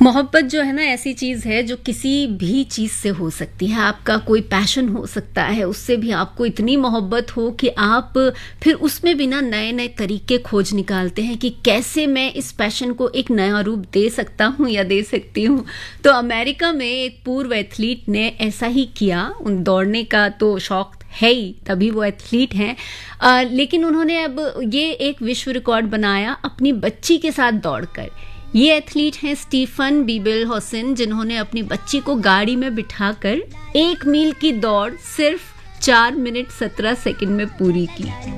मोहब्बत जो है ना ऐसी चीज़ है जो किसी भी चीज़ से हो सकती है। आपका कोई पैशन हो सकता है, उससे भी आपको इतनी मोहब्बत हो कि आप फिर उसमें भी ना नए नए तरीके खोज निकालते हैं कि कैसे मैं इस पैशन को एक नया रूप दे सकता हूँ या दे सकती हूँ। तो अमेरिका में एक पूर्व एथलीट ने ऐसा ही किया। उन दौड़ने का तो शौक है ही, तभी वो एथलीट हैं। लेकिन उन्होंने अब ये एक विश्व रिकॉर्ड बनाया अपनी बच्ची के साथ दौड़कर। ये एथलीट हैं स्टीफन बीबेलहौसेन, जिन्होंने अपनी बच्ची को गाड़ी में बिठाकर 1 मील की दौड़ सिर्फ 4 मिनट 17 सेकंड में पूरी की।